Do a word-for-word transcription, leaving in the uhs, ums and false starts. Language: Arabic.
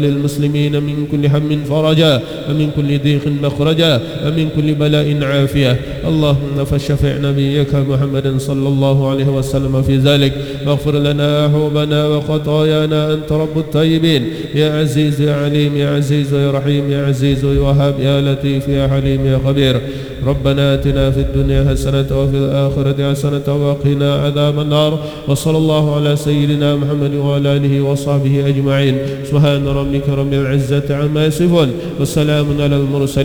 للمسلمين من كل هم فرجا ومن كل ضيق مخرجا ومن كل بلاء عافية. اللهم فشفع نبيك محمد صلى الله عليه وسلم في ذلك، واغفر لنا حوبنا وخطايانا، أنت رب الطيبين يا عزيز يا عليم يا عزيز يا رحيم يا عزيز يا وهاب يا لطيف يا حليم يا خبير. ربنا آتنا في الدنيا حسنة وفي الآخرة حسنة وقنا عذاب النار. وصلى الله على سيدنا محمد وعلى آله وصحبه أجمعين. سبحان ربك رب العزة عما يصفون، والسلام على المرسلين.